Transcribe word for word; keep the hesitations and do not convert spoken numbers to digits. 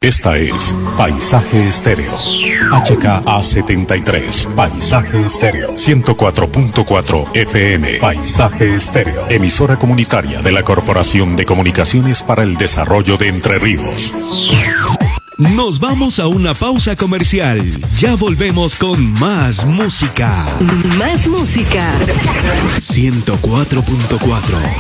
Esta es Paisaje Estéreo. H K A setenta y tres. Paisaje Estéreo. ciento cuatro punto cuatro F M. Paisaje Estéreo. Emisora comunitaria de la Corporación de Comunicaciones para el Desarrollo de Entre Ríos. Nos vamos a una pausa comercial. Ya volvemos con más música. Más música. ciento cuatro punto cuatro